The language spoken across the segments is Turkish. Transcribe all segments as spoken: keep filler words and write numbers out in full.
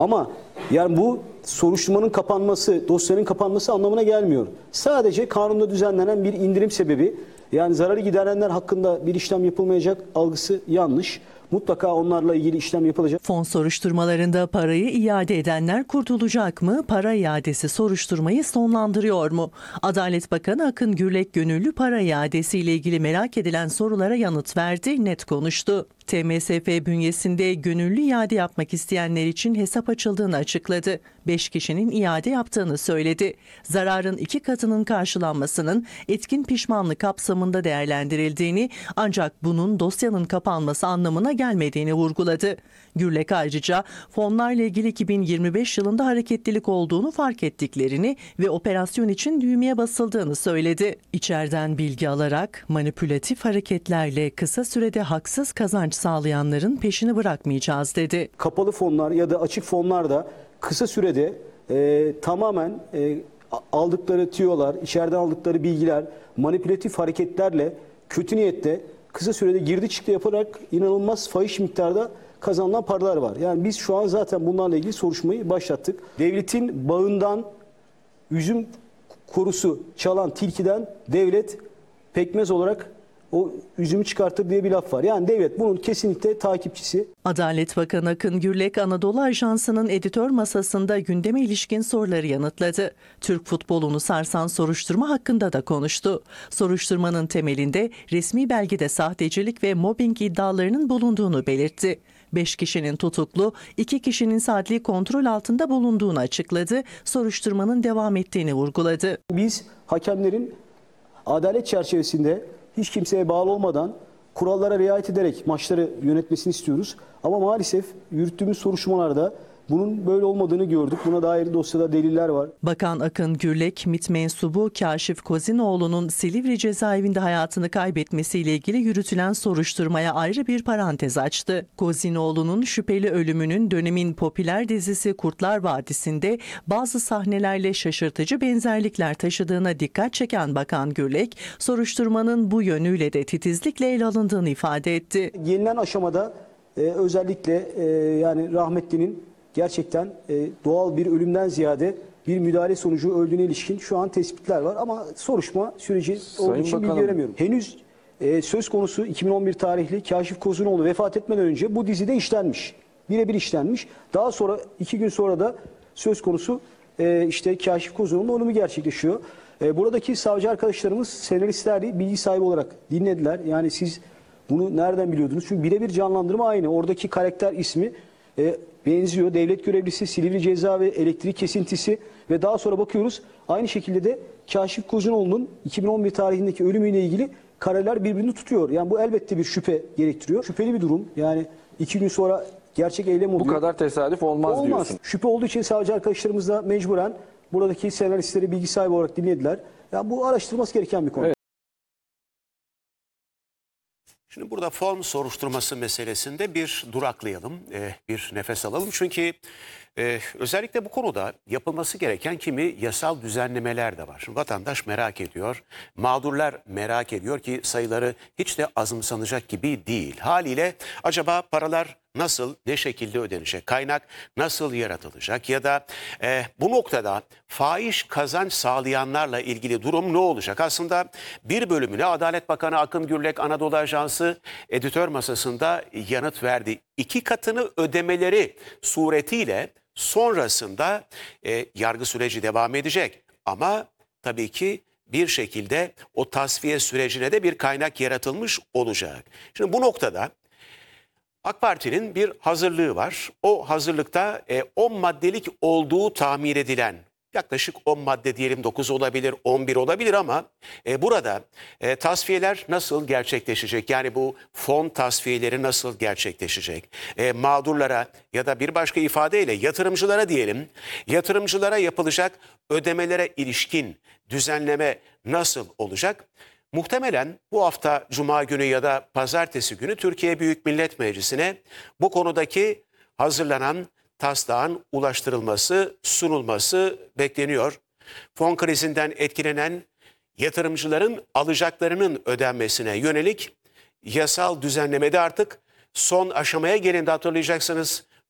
Ama yani bu soruşturmanın kapanması, dosyanın kapanması anlamına gelmiyor. Sadece kanunda düzenlenen bir indirim sebebi, yani zararı giderenler hakkında bir işlem yapılmayacak algısı yanlış. Mutlaka onlarla ilgili işlem yapılacak. Fon soruşturmalarında parayı iade edenler kurtulacak mı? Para iadesi soruşturmayı sonlandırıyor mu? Adalet Bakanı Akın Gürlek gönüllü para iadesiyle ilgili merak edilen sorulara yanıt verdi, net konuştu. T M S F bünyesinde gönüllü iade yapmak isteyenler için hesap açıldığını açıkladı. beş kişinin iade yaptığını söyledi. Zararın iki katının karşılanmasının etkin pişmanlık kapsamında değerlendirildiğini, ancak bunun dosyanın kapanması anlamına gelmediğini vurguladı. Gürlek ayrıca fonlarla ilgili iki bin yirmi beş yılında hareketlilik olduğunu fark ettiklerini ve operasyon için düğmeye basıldığını söyledi. İçeriden bilgi alarak manipülatif hareketlerle kısa sürede haksız kazanç sağlayanların peşini bırakmayacağız dedi. Kapalı fonlar ya da açık fonlar da kısa sürede e, tamamen e, aldıkları tüyolar, içeriden aldıkları bilgiler, manipülatif hareketlerle kötü niyette kısa sürede girdi çıktı yaparak inanılmaz fahiş miktarda kazanılan paralar var. Yani biz şu an zaten bunlarla ilgili soruşturmayı başlattık. Devletin bağından üzüm kurusu çalan tilkiden devlet pekmez olarak o üzümü çıkartır diye bir laf var. Yani devlet bunun kesinlikle takipçisi. Adalet Bakanı Akın Gürlek, Anadolu Ajansı'nın editör masasında gündeme ilişkin soruları yanıtladı. Türk futbolunu sarsan soruşturma hakkında da konuştu. Soruşturmanın temelinde resmi belgede sahtecilik ve mobbing iddialarının bulunduğunu belirtti. beş kişinin tutuklu, iki kişinin ise adli kontrol altında bulunduğunu açıkladı. Soruşturmanın devam ettiğini vurguladı. Biz hakemlerin adalet çerçevesinde hiç kimseye bağlı olmadan kurallara riayet ederek maçları yönetmesini istiyoruz. Ama maalesef yürüttüğümüz soruşturmalarda bunun böyle olmadığını gördük. Buna dair dosyada deliller var. Bakan Akın Gürlek, MİT mensubu Kaşif Kozinoğlu'nun Silivri cezaevinde hayatını kaybetmesiyle ilgili yürütülen soruşturmaya ayrı bir parantez açtı. Kozinoğlu'nun şüpheli ölümünün dönemin popüler dizisi Kurtlar Vadisi'nde bazı sahnelerle şaşırtıcı benzerlikler taşıdığına dikkat çeken Bakan Gürlek, soruşturmanın bu yönüyle de titizlikle ele alındığını ifade etti. Gelinen aşamada e, özellikle e, yani rahmetlinin gerçekten e, doğal bir ölümden ziyade bir müdahale sonucu öldüğüne ilişkin şu an tespitler var. Ama soruşturma süreci olduğu Sayın için bilgi Bakanım, veremiyorum. Henüz e, söz konusu iki bin on bir tarihli Kaşif Kozinoğlu vefat etmeden önce bu dizide işlenmiş. Birebir işlenmiş. Daha sonra iki gün sonra da söz konusu e, işte Kaşif Kozinoğlu'nun ölümü gerçekleşiyor. E, buradaki savcı arkadaşlarımız senaristleri bilgi sahibi olarak dinlediler. Yani siz bunu nereden biliyordunuz? Çünkü birebir canlandırma aynı. Oradaki karakter ismi e, benziyor. Devlet görevlisi, Silivri cezaevi, elektrik kesintisi ve daha sonra bakıyoruz aynı şekilde de Kaşif Kozinoğlu'nun iki bin on bir tarihindeki ölümüyle ilgili kareler birbirini tutuyor. Yani bu elbette bir şüphe gerektiriyor. Şüpheli bir durum. Yani iki gün sonra gerçek eylem oluyor. Bu kadar tesadüf olmaz, olmaz diyorsun. Şüphe olduğu için savcı arkadaşlarımız da mecburen buradaki senaristleri bilgi sahibi olarak dinlediler. Yani bu araştırılması gereken bir konu. Evet. Şimdi burada form soruşturması meselesinde bir duraklayalım, bir nefes alalım. Çünkü özellikle bu konuda yapılması gereken kimi yasal düzenlemeler de var. Şimdi vatandaş merak ediyor, mağdurlar merak ediyor ki sayıları hiç de azımsanacak gibi değil. Haliyle acaba paralar nasıl, ne şekilde ödenecek, kaynak nasıl yaratılacak ya da e, bu noktada fahiş kazanç sağlayanlarla ilgili durum ne olacak? Aslında bir bölümüne Adalet Bakanı Akın Gürlek Anadolu Ajansı editör masasında yanıt verdi. İki katını ödemeleri suretiyle sonrasında e, yargı süreci devam edecek. Ama tabii ki bir şekilde o tasfiye sürecine de bir kaynak yaratılmış olacak. Şimdi bu noktada AK Parti'nin bir hazırlığı var. O hazırlıkta e, on maddelik olduğu tahmin edilen, yaklaşık on madde diyelim, dokuz olabilir, on bir olabilir ama e, burada e, tasfiyeler nasıl gerçekleşecek? Yani bu fon tasfiyeleri nasıl gerçekleşecek? E, mağdurlara ya da bir başka ifadeyle yatırımcılara diyelim, yatırımcılara yapılacak ödemelere ilişkin düzenleme nasıl olacak? Muhtemelen bu hafta Cuma günü ya da Pazartesi günü Türkiye Büyük Millet Meclisi'ne bu konudaki hazırlanan taslağın ulaştırılması, sunulması bekleniyor. Fon krizinden etkilenen yatırımcıların alacaklarının ödenmesine yönelik yasal düzenlemede artık son aşamaya gelindi. Hatırlayacaksınız,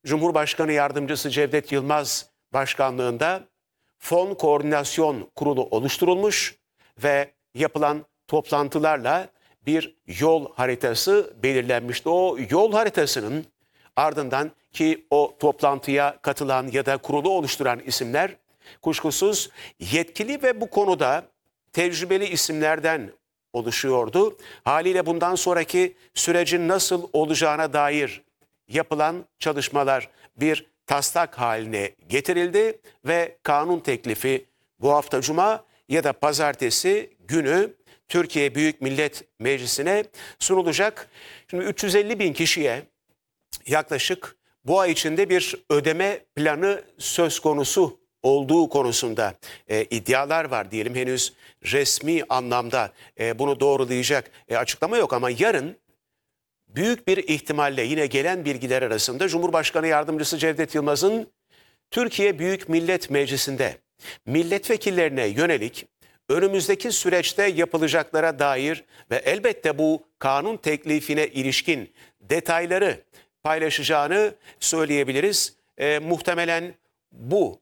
Cumhurbaşkanı Yardımcısı Cevdet Yılmaz başkanlığında Fon Koordinasyon Kurulu oluşturulmuş ve yapılan toplantılarla bir yol haritası belirlenmişti. O yol haritasının ardından ki o toplantıya katılan ya da kurulu oluşturan isimler kuşkusuz yetkili ve bu konuda tecrübeli isimlerden oluşuyordu. Haliyle bundan sonraki sürecin nasıl olacağına dair yapılan çalışmalar bir taslak haline getirildi ve kanun teklifi bu hafta Cuma ya da Pazartesi günü Türkiye Büyük Millet Meclisi'ne sunulacak. Şimdi üç yüz elli bin kişiye yaklaşık bu ay içinde bir ödeme planı söz konusu olduğu konusunda e, iddialar var diyelim. Henüz resmi anlamda e, bunu doğrulayacak e, açıklama yok ama yarın büyük bir ihtimalle yine gelen bilgiler arasında Cumhurbaşkanı Yardımcısı Cevdet Yılmaz'ın Türkiye Büyük Millet Meclisi'nde milletvekillerine yönelik önümüzdeki süreçte yapılacaklara dair ve elbette bu kanun teklifine ilişkin detayları paylaşacağını söyleyebiliriz. E, muhtemelen bu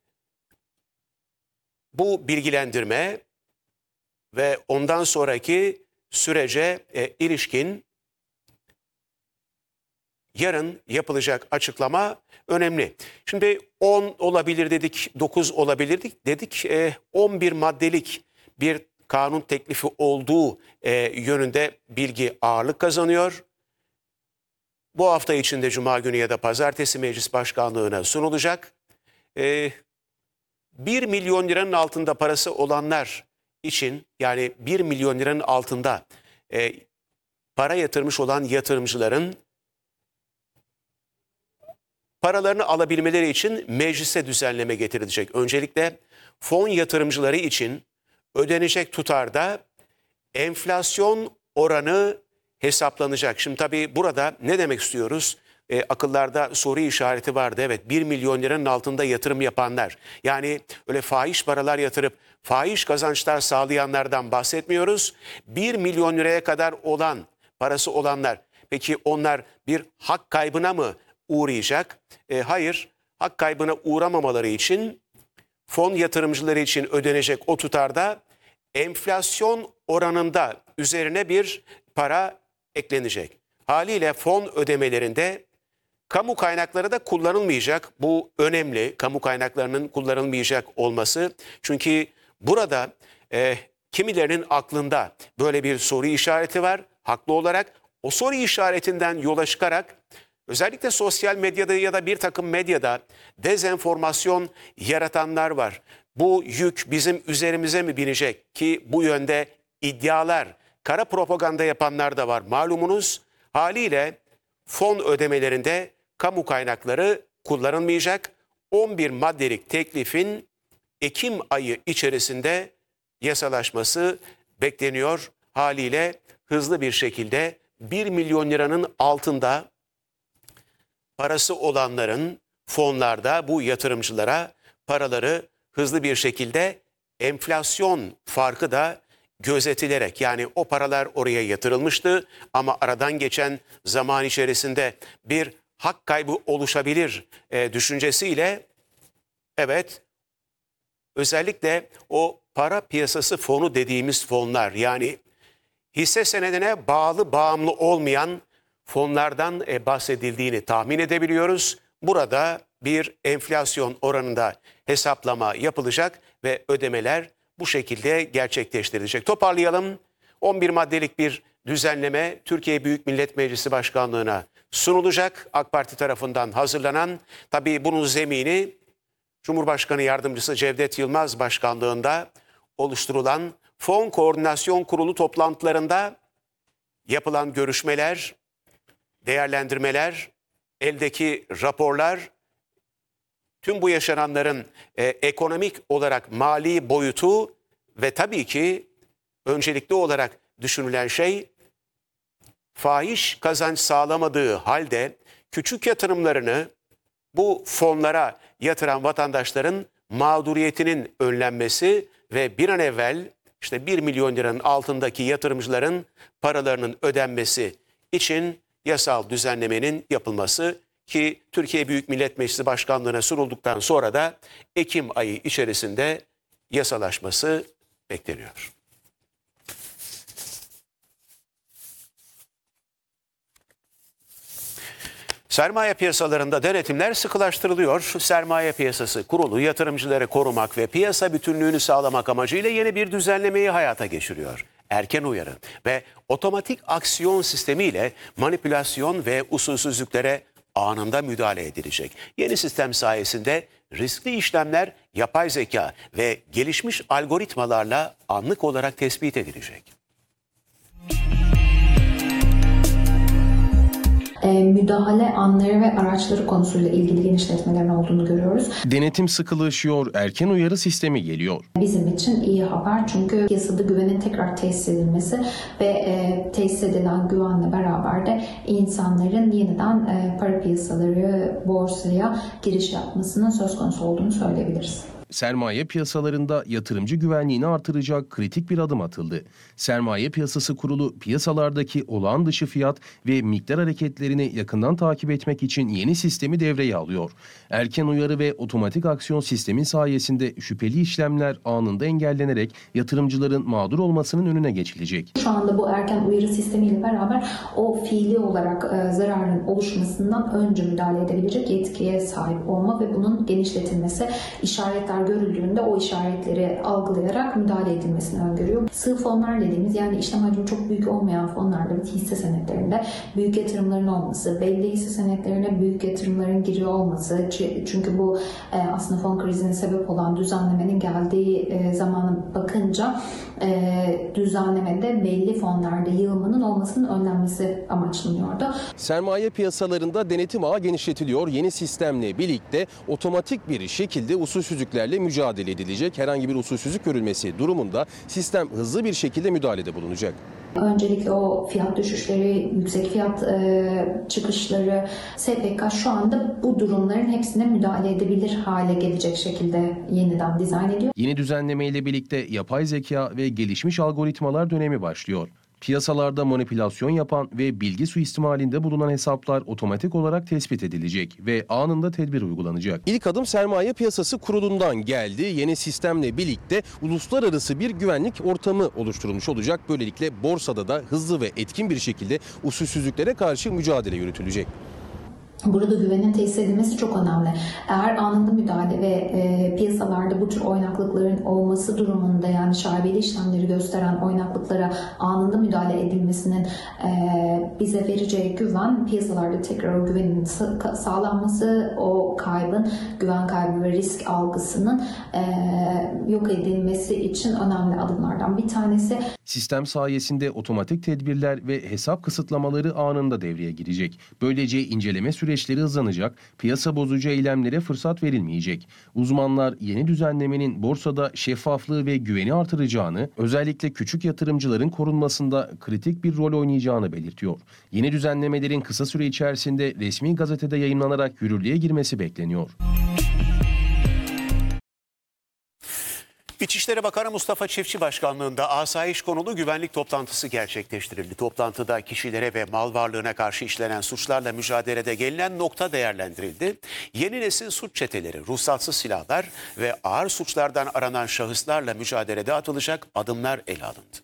bu bilgilendirme ve ondan sonraki sürece e, ilişkin yarın yapılacak açıklama önemli. Şimdi on olabilir dedik, dokuz olabilir dedik. E, on bir maddelik bir kanun teklifi olduğu e, yönünde bilgi ağırlık kazanıyor. Bu hafta içinde Cuma günü ya da Pazartesi Meclis Başkanlığı'na sunulacak. E, bir milyon liranın altında parası olanlar için, yani bir milyon liranın altında e, para yatırmış olan yatırımcıların paralarını alabilmeleri için meclise düzenleme getirilecek. Öncelikle fon yatırımcıları için ödenecek tutarda enflasyon oranı hesaplanacak. Şimdi tabii burada ne demek istiyoruz? E, akıllarda soru işareti vardı. Evet, bir milyon liranın altında yatırım yapanlar. Yani öyle fahiş paralar yatırıp fahiş kazançlar sağlayanlardan bahsetmiyoruz. bir milyon liraya kadar olan parası olanlar. Peki onlar bir hak kaybına mı uğrayacak? E, hayır, hak kaybına uğramamaları için fon yatırımcıları için ödenecek o tutarda enflasyon oranında üzerine bir para eklenecek. Haliyle fon ödemelerinde kamu kaynakları da kullanılmayacak. Bu önemli, kamu kaynaklarının kullanılmayacak olması. Çünkü burada e, kimilerinin aklında böyle bir soru işareti var. Haklı olarak o soru işaretinden yola çıkarak özellikle sosyal medyada ya da bir takım medyada dezenformasyon yaratanlar var. Bu yük bizim üzerimize mi binecek ki bu yönde iddialar, kara propaganda yapanlar da var malumunuz. Haliyle fon ödemelerinde kamu kaynakları kullanılmayacak. on bir maddelik teklifin Ekim ayı içerisinde yasalaşması bekleniyor. Haliyle hızlı bir şekilde bir milyon liranın altında parası olanların fonlarda bu yatırımcılara paraları hızlı bir şekilde enflasyon farkı da gözetilerek, yani o paralar oraya yatırılmıştı ama aradan geçen zaman içerisinde bir hak kaybı oluşabilir e, düşüncesiyle evet, özellikle o para piyasası fonu dediğimiz fonlar, yani hisse senedine bağlı bağımlı olmayan fonlardan e, bahsedildiğini tahmin edebiliyoruz. Burada bir enflasyon oranında hesaplama yapılacak ve ödemeler bu şekilde gerçekleştirilecek. Toparlayalım. on bir maddelik bir düzenleme Türkiye Büyük Millet Meclisi Başkanlığı'na sunulacak. AK Parti tarafından hazırlanan, tabii bunun zemini Cumhurbaşkanı Yardımcısı Cevdet Yılmaz başkanlığında oluşturulan Fon Koordinasyon Kurulu toplantılarında yapılan görüşmeler, değerlendirmeler, eldeki raporlar, tüm bu yaşananların e, ekonomik olarak mali boyutu ve tabii ki öncelikli olarak düşünülen şey, fahiş kazanç sağlamadığı halde küçük yatırımlarını bu fonlara yatıran vatandaşların mağduriyetinin önlenmesi ve bir an evvel işte bir milyon liranın altındaki yatırımcıların paralarının ödenmesi için yasal düzenlemenin yapılması ki Türkiye Büyük Millet Meclisi Başkanlığı'na sunulduktan sonra da Ekim ayı içerisinde yasalaşması bekleniyor. Sermaye piyasalarında denetimler sıkılaştırılıyor. Sermaye Piyasası Kurulu yatırımcıları korumak ve piyasa bütünlüğünü sağlamak amacıyla yeni bir düzenlemeyi hayata geçiriyor. Erken uyarı ve otomatik aksiyon sistemiyle manipülasyon ve usulsüzlüklere anında müdahale edilecek. Yeni sistem sayesinde riskli işlemler yapay zeka ve gelişmiş algoritmalarla anlık olarak tespit edilecek. Müdahale anları ve araçları konusuyla ilgili genişletmelerin olduğunu görüyoruz. Denetim sıkılaşıyor, erken uyarı sistemi geliyor. Bizim için iyi haber çünkü piyasada güvenin tekrar tesis edilmesi ve e, tesis edilen güvenle beraber de insanların yeniden e, para piyasaları, borsaya giriş yapmasının söz konusu olduğunu söyleyebiliriz. Sermaye piyasalarında yatırımcı güvenliğini artıracak kritik bir adım atıldı. Sermaye Piyasası Kurulu piyasalardaki olağan dışı fiyat ve miktar hareketlerini yakından takip etmek için yeni sistemi devreye alıyor. Erken uyarı ve otomatik aksiyon sistemi sayesinde şüpheli işlemler anında engellenerek yatırımcıların mağdur olmasının önüne geçilecek. Şu anda bu erken uyarı sistemiyle beraber o fiili olarak e, zararın oluşmasından önce müdahale edebilecek yetkiye sahip olma ve bunun genişletilmesi, işaretler görüldüğünde o işaretleri algılayarak müdahale edilmesini öngörüyor. Sığ fonlar dediğimiz, yani işlem hacmi çok büyük olmayan fonlarda ve hisse senetlerinde büyük yatırımların olması, belli hisse senetlerine büyük yatırımların giriyor olması, çünkü bu aslında fon krizine sebep olan düzenlemenin geldiği zamana bakınca düzenlemede belli fonlarda yığılmanın olmasının önlenmesi amaçlanıyordu. Sermaye piyasalarında denetim ağı genişletiliyor. Yeni sistemle birlikte otomatik bir şekilde usulsüzlüklerle mücadele edilecek. Herhangi bir usulsüzlük görülmesi durumunda sistem hızlı bir şekilde müdahalede bulunacak. Öncelikle o fiyat düşüşleri, yüksek fiyat e, çıkışları, S P K şu anda bu durumların hepsine müdahale edebilir hale gelecek şekilde yeniden dizayn ediyor. Yeni düzenleme ile birlikte yapay zeka ve gelişmiş algoritmalar dönemi başlıyor. Piyasalarda manipülasyon yapan ve bilgi suistimalinde bulunan hesaplar otomatik olarak tespit edilecek ve anında tedbir uygulanacak. İlk adım Sermaye Piyasası Kurulu'ndan geldi. Yeni sistemle birlikte uluslararası bir güvenlik ortamı oluşturulmuş olacak. Böylelikle borsada da hızlı ve etkin bir şekilde usulsüzlüklere karşı mücadele yürütülecek. Burada güvenin tesis edilmesi çok önemli. Eğer anında müdahale ve e, piyasalarda bu tür oynaklıkların olması durumunda, yani şaibeli işlemleri gösteren oynaklıklara anında müdahale edilmesinin e, bize vereceği güven, piyasalarda tekrar o güvenin sağlanması, o kaybın, güven kaybı ve risk algısının e, yok edilmesi için önemli adımlardan bir tanesi. Sistem sayesinde otomatik tedbirler ve hesap kısıtlamaları anında devreye girecek. Böylece inceleme süreçleri hızlanacak, piyasa bozucu eylemlere fırsat verilmeyecek. Uzmanlar yeni düzenlemenin borsada şeffaflığı ve güveni artıracağını, özellikle küçük yatırımcıların korunmasında kritik bir rol oynayacağını belirtiyor. Yeni düzenlemelerin kısa süre içerisinde resmi gazetede yayımlanarak yürürlüğe girmesi bekleniyor. İçişleri Bakanı Mustafa Çiftçi başkanlığında asayiş konulu güvenlik toplantısı gerçekleştirildi. Toplantıda kişilere ve mal varlığına karşı işlenen suçlarla mücadelede gelinen nokta değerlendirildi. Yeni nesil suç çeteleri, ruhsatsız silahlar ve ağır suçlardan aranan şahıslarla mücadelede atılacak adımlar ele alındı.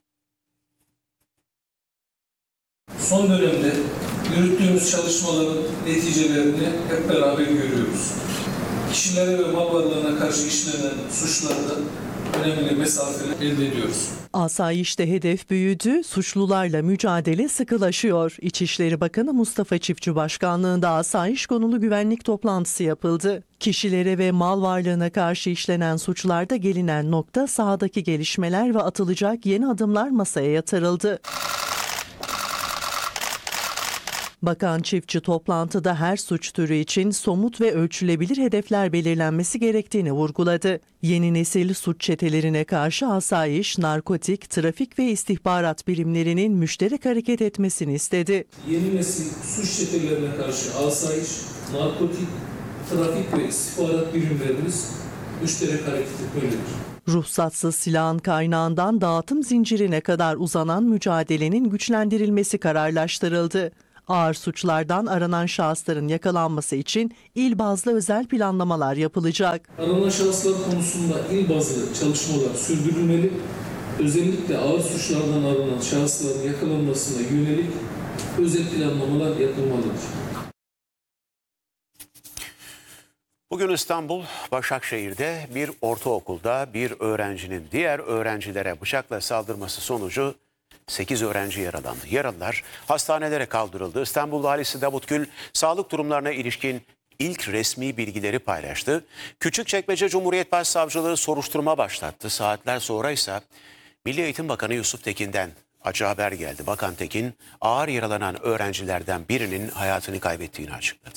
Son dönemde yürüttüğümüz çalışmaların neticelerini hep beraber görüyoruz. Kişilere ve mal varlığına karşı işlenen suçlarda önemli mesafeler elde ediyoruz. Asayişte hedef büyüdü, suçlularla mücadele sıkılaşıyor. İçişleri Bakanı Mustafa Çiftçi başkanlığında asayiş konulu güvenlik toplantısı yapıldı. Kişilere ve mal varlığına karşı işlenen suçlarda gelinen nokta, sahadaki gelişmeler ve atılacak yeni adımlar masaya yatırıldı. Bakan Çiftçi toplantıda her suç türü için somut ve ölçülebilir hedefler belirlenmesi gerektiğini vurguladı. Yeni nesil suç çetelerine karşı asayiş, narkotik, trafik ve istihbarat birimlerinin müşterek hareket etmesini istedi. Yeni nesil suç çetelerine karşı asayiş, narkotik, trafik ve istihbarat birimlerimiz müşterek hareket etmelidir. Ruhsatsız silahın kaynağından dağıtım zincirine kadar uzanan mücadelenin güçlendirilmesi kararlaştırıldı. Ağır suçlardan aranan şahısların yakalanması için il bazlı özel planlamalar yapılacak. Aranan şahıslar konusunda il bazlı çalışmalar sürdürülmeli. Özellikle ağır suçlardan aranan şahısların yakalanmasına yönelik özel planlamalar yapılmalıdır. Bugün İstanbul Başakşehir'de bir ortaokulda bir öğrencinin diğer öğrencilere bıçakla saldırması sonucu sekiz öğrenci yaralandı. Yaralılar hastanelere kaldırıldı. İstanbul Valisi Davut Gül sağlık durumlarına ilişkin ilk resmi bilgileri paylaştı. Küçükçekmece Cumhuriyet Başsavcılığı soruşturma başlattı. Saatler sonra ise Milli Eğitim Bakanı Yusuf Tekin'den acı haber geldi. Bakan Tekin ağır yaralanan öğrencilerden birinin hayatını kaybettiğini açıkladı.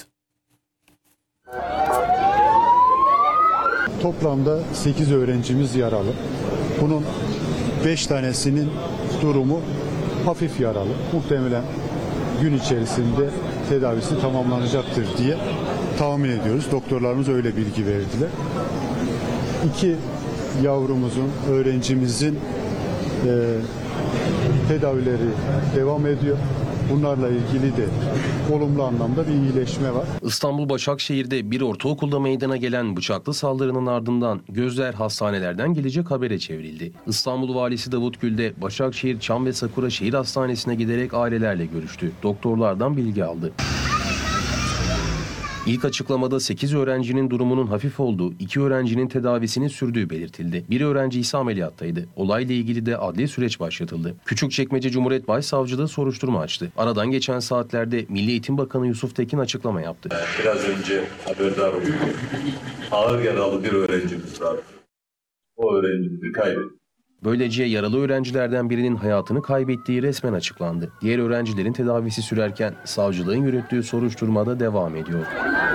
Toplamda sekiz öğrencimiz yaralı. Bunun beş tanesinin durumu hafif yaralı. Muhtemelen gün içerisinde tedavisi tamamlanacaktır diye tahmin ediyoruz. Doktorlarımız öyle bilgi verdiler. İki yavrumuzun, öğrencimizin e, tedavileri devam ediyor. Bunlarla ilgili de olumlu anlamda bir iyileşme var. İstanbul Başakşehir'de bir ortaokulda meydana gelen bıçaklı saldırının ardından gözler hastanelerden gelecek habere çevrildi. İstanbul Valisi Davut Gül de Başakşehir Çam ve Sakura Şehir Hastanesi'ne giderek ailelerle görüştü. Doktorlardan bilgi aldı. İlk açıklamada sekiz öğrencinin durumunun hafif olduğu, iki öğrencinin tedavisinin sürdüğü belirtildi. Bir öğrenci ise ameliyattaydı. Olayla ilgili de adli süreç başlatıldı. Küçükçekmece Cumhuriyet Başsavcılığı soruşturma açtı. Aradan geçen saatlerde Milli Eğitim Bakanı Yusuf Tekin açıklama yaptı. Biraz önce haberdar oldum. Ağır yaralı bir öğrencimiz var. O öğrencimizi kaybettik. Böylece yaralı öğrencilerden birinin hayatını kaybettiği resmen açıklandı. Diğer öğrencilerin tedavisi sürerken savcılığın yürüttüğü soruşturmada devam ediyor.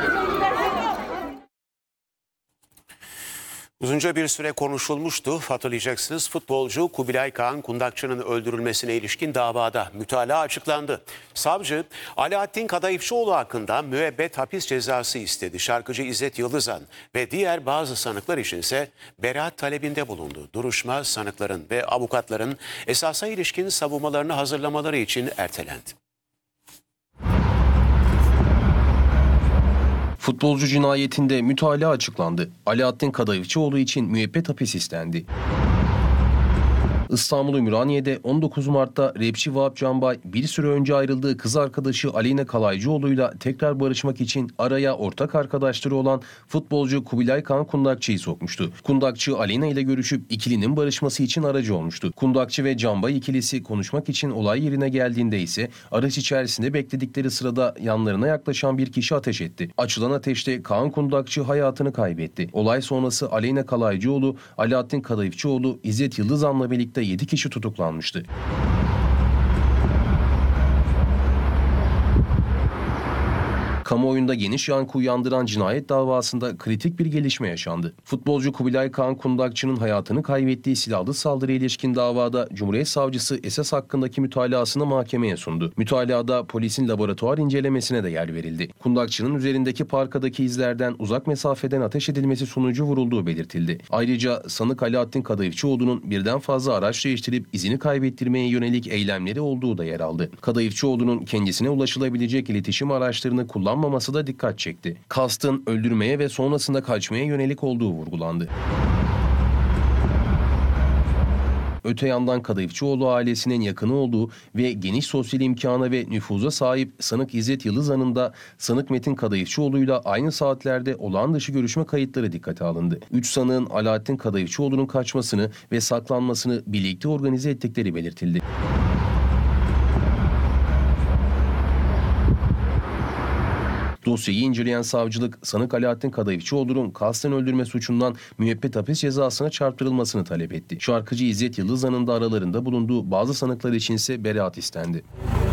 Uzunca bir süre konuşulmuştu. Hatırlayacaksınız, futbolcu Kubilay Kaan Kundakçı'nın öldürülmesine ilişkin davada mütalaa açıklandı. Savcı Alaaddin Kadayıfçıoğlu hakkında müebbet hapis cezası istedi. Şarkıcı İzzet Yıldızan ve diğer bazı sanıklar içinse beraat talebinde bulundu. Duruşma sanıkların ve avukatların esasa ilişkin savunmalarını hazırlamaları için ertelendi. Futbolcu cinayetinde mütalaa açıklandı. Alaaddin Kadayıfçıoğlu için müebbet hapis istendi. İstanbul Ümraniye'de on dokuz Mart'ta rapçi Vahap Canbay bir süre önce ayrıldığı kız arkadaşı Aleyna Kalaycıoğlu'yla tekrar barışmak için araya ortak arkadaşları olan futbolcu Kubilay Kaan Kundakçı'yı sokmuştu. Kundakçı Aleyna ile görüşüp ikilinin barışması için aracı olmuştu. Kundakçı ve Canbay ikilisi konuşmak için olay yerine geldiğinde ise araç içerisinde bekledikleri sırada yanlarına yaklaşan bir kişi ateş etti. Açılan ateşte Kaan Kundakçı hayatını kaybetti. Olay sonrası Aleyna Kalaycıoğlu, Alaaddin Kadayıfçıoğlu, İzzet Yıldızan'la birlikte yedi kişi tutuklanmıştı. Kamuoyunda geniş yankı uyandıran cinayet davasında kritik bir gelişme yaşandı. Futbolcu Kubilay Kaan Kundakçı'nın hayatını kaybettiği silahlı saldırıya ilişkin davada Cumhuriyet Savcısı esas hakkındaki mütalaasını mahkemeye sundu. Mütalada polisin laboratuvar incelemesine de yer verildi. Kundakçı'nın üzerindeki parkadaki izlerden uzak mesafeden ateş edilmesi sonucu vurulduğu belirtildi. Ayrıca sanık Alaaddin Kadayıfçıoğlu'nun birden fazla araç değiştirip izini kaybettirmeye yönelik eylemleri olduğu da yer aldı. Kadayıfçıoğlu'nun kendisine ulaşılabilecek iletişim araçlarını kullanmaması Olmaması da dikkat çekti. Kastın öldürmeye ve sonrasında kaçmaya yönelik olduğu vurgulandı. Öte yandan Kadayıfçıoğlu ailesinin yakını olduğu ve geniş sosyal imkana ve nüfuza sahip sanık İzzet Yıldızan'ın da sanık Metin Kadayıfçıoğlu'yla aynı saatlerde olağan dışı görüşme kayıtları dikkate alındı. Üç sanığın Alaaddin Kadayıfçıoğlu'nun kaçmasını ve saklanmasını birlikte organize ettikleri belirtildi. Dosyayı inceleyen savcılık, sanık Alaaddin Kadayıfçıoğlu'nun kasten öldürme suçundan müebbet hapis cezasına çarptırılmasını talep etti. Şarkıcı İzzet Yıldızan'ın da aralarında bulunduğu bazı sanıklar içinse beraat istendi.